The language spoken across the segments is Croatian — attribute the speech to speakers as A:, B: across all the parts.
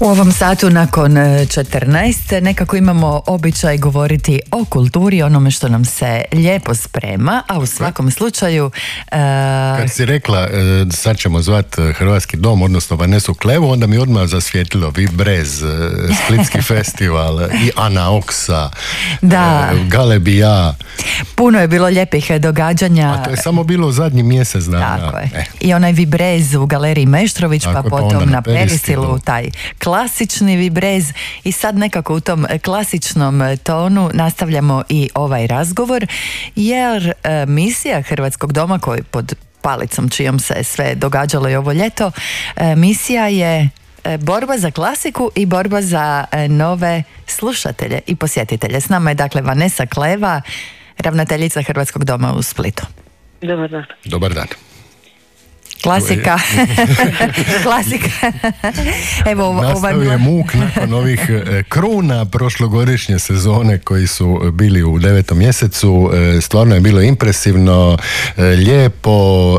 A: U ovom satu nakon 14 nekako imamo običaj govoriti o kulturi, onome što nam se lijepo sprema, a u svakom slučaju...
B: Kad si rekla sad ćemo zvat Hrvatski dom, odnosno Vanesu Klevu, onda mi odmah zasvijetlilo Vibrez, Splitski festival i Anaoksa, Galebija.
A: Puno je bilo lijepih događanja.
B: A to je samo bilo zadnji mjesec dana.
A: Tako je. I onaj Vibrez u galeriji Meštrović, pa potom na Peristilu, taj klasični Vibrez, i sad nekako u tom klasičnom tonu nastavljamo i ovaj razgovor, jer misija Hrvatskog doma, koji pod palicom čijom se sve događalo i ovo ljeto, misija je borba za klasiku i borba za nove slušatelje i posjetitelje. S nama je dakle Vanesa Kleva, ravnateljica Hrvatskog doma u Splitu.
C: Dobar dan.
B: Dobar dan.
A: Klasika. Klasika. Evo,
B: nastavio muk nakon ovih kruna prošlogodišnje sezone koji su bili u 9. mjesecu. Stvarno je bilo impresivno, lijepo,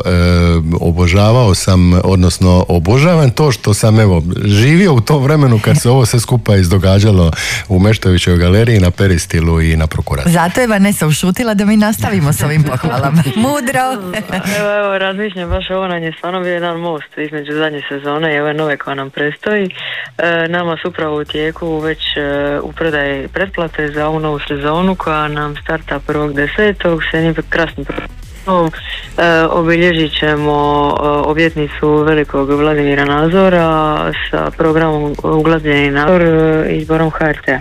B: obožavao sam, odnosno obožavam to što sam živio u tom vremenu kad se ovo sve skupa izdogađalo u Meštrovićevoj galeriji, na Peristilu i na Prokuratu.
A: Zato je Vanesa ušutila da mi nastavimo s ovim pohvalama. Mudro!
C: Evo, razmišljam, baš ovo nam je stvarno bio jedan most između zadnje sezone i ove nove koja nam predstoji. Nama su upravo u tijeku već u prodaji pretplate za ovu novu sezonu koja nam starta 1.10. s jednim krasnim programom. Obilježit ćemo obljetnicu velikog Vladimira Nazora sa programom Uglazbeni Nazor izborom HRT-a.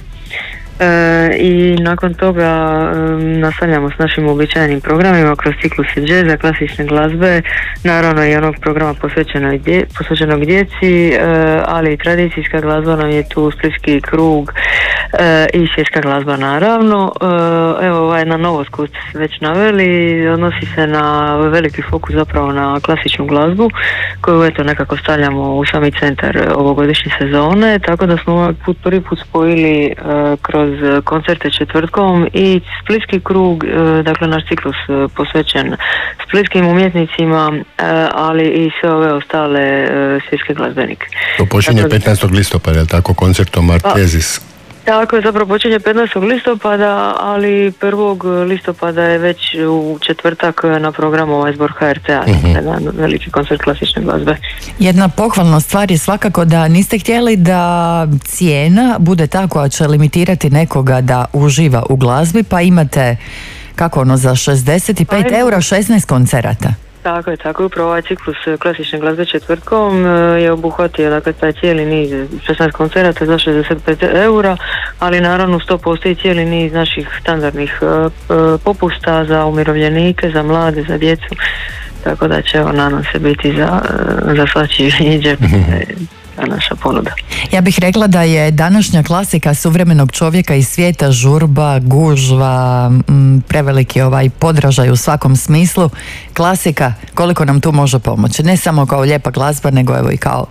C: I nakon toga nastavljamo s našim uobičajenim programima kroz cikluse džeza, klasične glazbe, naravno i onog programa posvećenog djeci, ali i tradicijska glazba nam je tu, Splitski krug i svjetska glazba naravno. Evo, ova jedna novost koju ste već naveli odnosi se na veliki fokus zapravo na klasičnu glazbu koju eto nekako stavljamo u sami centar ovogodišnje sezone, tako da smo ovaj put prvi put spojili kroz koncerte četvrtkom i Splitski krug, dakle naš ciklus posvećen splitskim umjetnicima, ali i sve ove ostale svjetske glazbenike.
B: To počinje 15. listopada, je li tako, koncertom Artezis?
C: Tako je, zapravo počinje 15. listopada, ali 1. listopada je već u četvrtak na programu ovaj zbor HRT-a, jedan veliki koncert klasične glazbe.
A: Jedna pohvalna stvar je svakako da niste htjeli da cijena bude ta koja će limitirati nekoga da uživa u glazbi, pa imate za 65 eura 16 koncerata.
C: Tako je, upravo ovaj ciklus klasične glazbe četvrtkom je obuhvatio dakle taj cijeli niz 16 koncerata za 65 eura, ali naravno uz to postoji cijeli niz naših standardnih popusta za umirovljenike, za mlade, za djecu, tako da će nadam se biti za svačiji džep naša ponuda.
A: Ja bih rekla da je današnja klasika suvremenog čovjeka i svijeta žurba, gužva, preveliki podražaj u svakom smislu. Klasika, koliko nam tu može pomoći? Ne samo kao lijepa glazba, nego evo i kao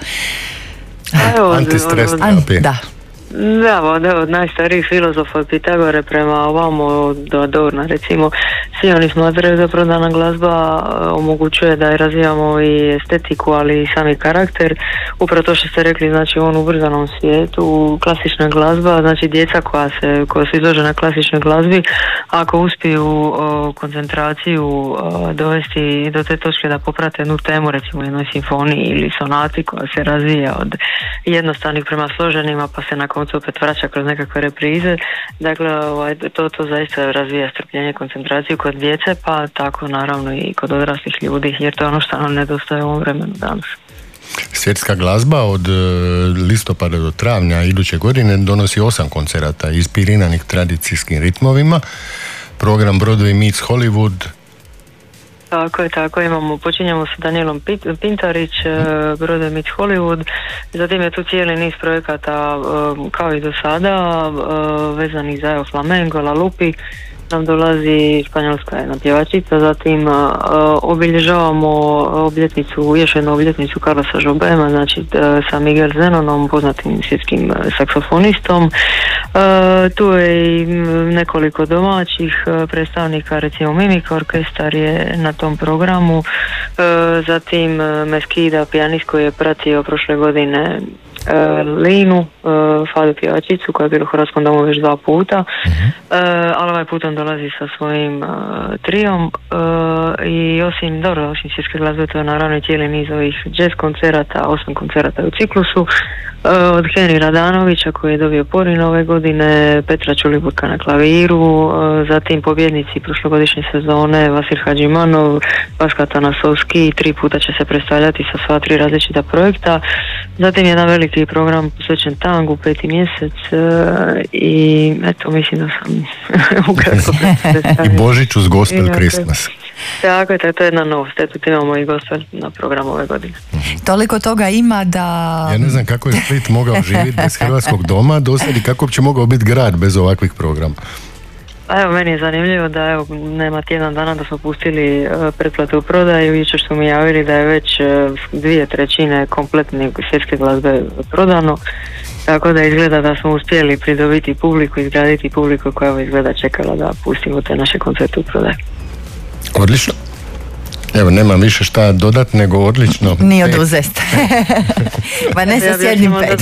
B: antistres terapija.
A: Da.
C: Da, od najstarijih filozofa od Pitagore prema ovamo do Adorna, recimo, svi oni smatraju zapravo da nam glazba omogućuje da razvijamo i estetiku, ali i sami karakter. Upravo to što ste rekli, znači u ovom ubrzanom svijetu, klasična glazba, znači djeca koja su izložena klasičnoj glazbi, ako uspiju koncentraciju dovesti do te točke da poprate jednu temu, recimo u jednoj simfoniji ili sonati koja se razvija od jednostavnih prema složenima, pa se na koncu opet vraća kroz nekakve reprize. Dakle, to zaista razvija strpljenje, koncentraciju kod djece, pa tako naravno i kod odraslih ljudi, jer to je ono što nam nedostaje u ovom vremenu danas.
B: Svjetska glazba od listopada do travnja iduće godine donosi 8 koncerata inspiriranih tradicijskim ritmovima. Program Broadway meets Hollywood.
C: Tako počinjemo sa Danielom Pintarić, Broadway meets Hollywood, zatim je tu cijeli niz projekata kao i do sada, vezanih za flamengo, La Lupi, nam dolazi španjolska jedna pjevačica, zatim obilježavamo još jednu obljetnicu Carlosa Jobema, znači sa Miguel Zenonom, poznatim svjetskim saksofonistom. Tu je i nekoliko domaćih predstavnika, recimo Mimika orkestar je na tom programu, zatim Meskida, pijanist koji je pratio prošle godine Linu, Fadu pjevačicu koja je bila u Hrvatskom domu već 2 puta, ali ovaj put on dolazi sa svojim trijom i osim svjetske glazbe, to je naravno cijeli niz ovih jazz koncerata, 8 koncerata u ciklusu, od Henry Radanovića koji je dobio Porin ove godine, Petra Čuliburka na klaviru, zatim pobjednici prošlogodišnje sezone Vasil Hadžimanov, Vaska Tanasovski, 3 puta će se predstavljati sa sva 3 različita projekta, zatim jedan veliki program posvećen tangu, 5. mjesec i eto, mislim da sam ukratko predstavljala.
B: I Božić uz Gospel Christmas.
C: Tako je, to je jedna novost, eto imamo i Gospel na programu ove godine.
A: Toliko toga ima da...
B: Ja ne znam kako je Split mogao živjeti bez Hrvatskog doma dosad i kako bi mogao biti grad bez ovakvih programa.
C: Evo, meni je zanimljivo da evo, nema tjedan dana da smo pustili pretplate u prodaju, jučer su mi javili da je već 2/3 kompletne svjetske glazbe prodano, tako da izgleda da smo uspjeli pridobiti publiku, izgraditi publiku koja evo izgleda čekala da pustimo te naše koncerte u prodaju.
B: Odlično. Evo, nemam više šta dodat, nego odlično.
A: Nije oduzest. Vanessa, sjednim pet.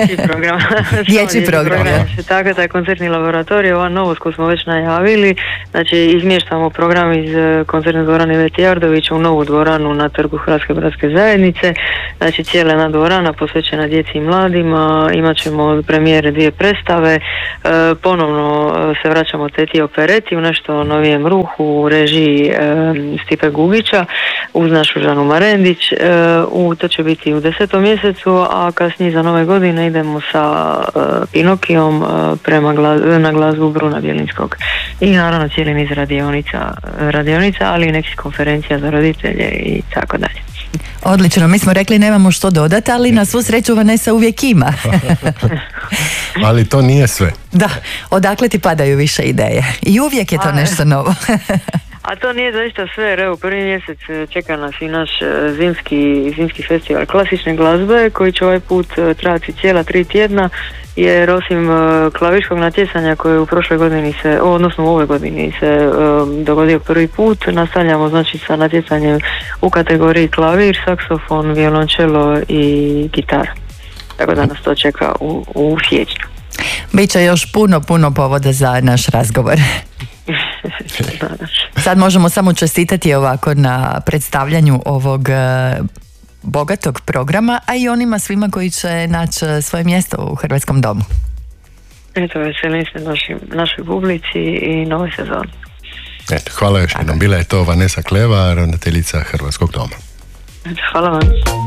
A: Dječji program.
C: Tako da je koncertni laboratorij, ova novost koju smo već najavili, znači izmještamo program iz koncertne dvorane Veti Ardovića u novu dvoranu na Trgu Hrvatske bratske zajednice, znači cijela jedna dvorana posvećena djeci i mladima, imat ćemo premijere 2 predstave, ponovno se vraćamo Teti opereti u nešto novijem ruhu u režiji Stipe Gugića, uz našu Žanu Marendić, to će biti u 10. mjesecu, a kasnije za nove godine idemo sa Pinokijom na glazbu Bruna Bjelinskog i naravno cijeli niz radionica, ali i nekih konferencija za roditelje i tako dalje.
A: Odlično, mi smo rekli nemamo što dodati, ali na svu sreću Vanessa uvijek ima.
B: Ali to nije sve.
A: Da, odakle ti padaju više ideje i uvijek je to nešto novo.
C: A to nije zaista sve, jer evo 1. mjesec čeka nas i naš zimski festival klasične glazbe koji će ovaj put trajati cijela 3 tjedna, jer osim klavirskog natjecanja koje u prošloj godini odnosno u ovoj godini se dogodio prvi put, nastavljamo znači sa natjecanjem u kategoriji klavir, saksofon, violončelo i gitara. Tako da nas to čeka u siječnju.
A: Biće još puno povoda za naš razgovor. Sad možemo samo čestitati ovako na predstavljanju ovog bogatog programa, a i onima svima koji će naći svoje mjesto u Hrvatskom domu.
C: Eto, veselim se našoj publici i novoj sezoni.
B: Eto, hvala još jednom. Bila je to Vanessa Kleva, ravnateljica Hrvatskog doma.
C: Hvala vam.